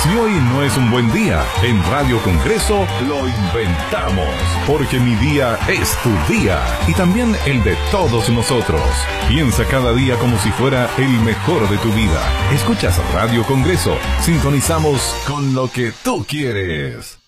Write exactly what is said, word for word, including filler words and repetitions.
Si hoy no es un buen día, en Radio Congreso lo inventamos, porque mi día es tu día y también el de todos nosotros. Piensa cada día como si fuera el mejor de tu vida. Escuchas Radio Congreso, sintonizamos con lo que tú quieres.